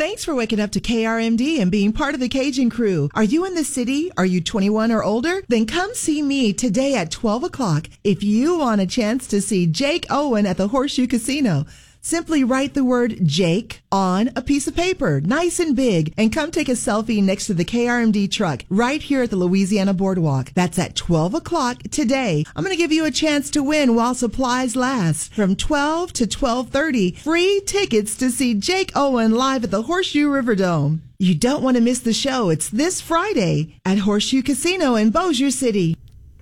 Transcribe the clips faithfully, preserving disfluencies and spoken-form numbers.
Thanks for waking up to K R M D and being part of the Cajun crew. Are you in the city? Are you twenty-one or older? Then come see me today at twelve o'clock if you want a chance to see Jake Owen at the Horseshoe Casino. Simply write the word Jake on a piece of paper, nice and big, and come take a selfie next to the K R M D truck right here at the Louisiana Boardwalk. That's at twelve o'clock today. I'm going to give you a chance to win while supplies last. From twelve to twelve thirty, free tickets to see Jake Owen live at the Horseshoe Riverdome. You don't want to miss the show. It's this Friday at Horseshoe Casino in Bossier City.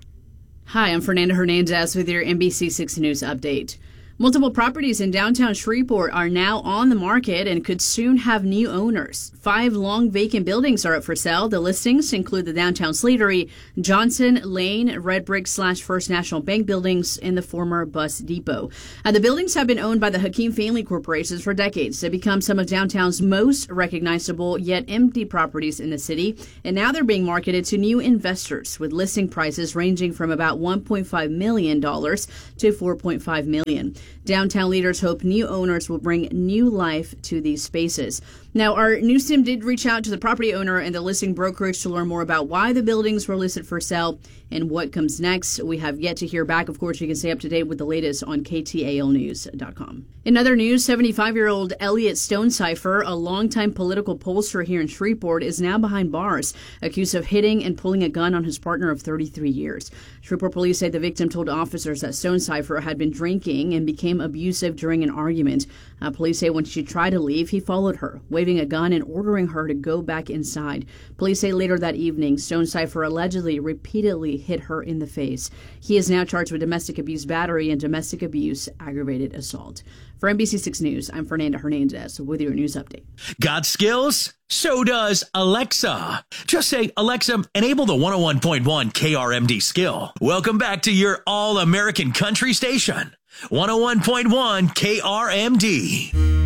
Hi, I'm Fernanda Hernandez with your N B C six News update. Multiple properties in downtown Shreveport are now on the market and could soon have new owners. Five long vacant buildings are up for sale. The listings include the downtown Slatery, Johnson Lane, Red Brick slash First National Bank buildings, and the former bus depot. Uh, the buildings have been owned by the Hakeem family corporations for decades. They become some of downtown's most recognizable yet empty properties in the city. And now they're being marketed to new investors with listing prices ranging from about one point five million dollars to four point five million dollars. Downtown leaders hope new owners will bring new life to these spaces. Now, our news team did reach out to the property owner and the listing brokerage to learn more about why the buildings were listed for sale and what comes next. We have yet to hear back. Of course, you can stay up to date with the latest on K T A L news dot com. In other news, seventy-five-year-old Elliot Stonecipher, a longtime political pollster here in Shreveport, is now behind bars, accused of hitting and pulling a gun on his partner of thirty-three years. Shreveport police say the victim told officers that Stonecipher had been drinking and became abusive during an argument. Uh, police say when she tried to leave, he followed her, waving a gun and ordering her to go back inside. Police say later that evening, Stonecipher allegedly repeatedly hit her in the face. He is now charged with domestic abuse battery and domestic abuse aggravated assault. For N B C six News, I'm Fernanda Hernandez with your news update. Got skills? So does Alexa. Just say, Alexa, enable the one oh one point one K R M D skill. Welcome back to your all-American country station. one oh one point one K R M D.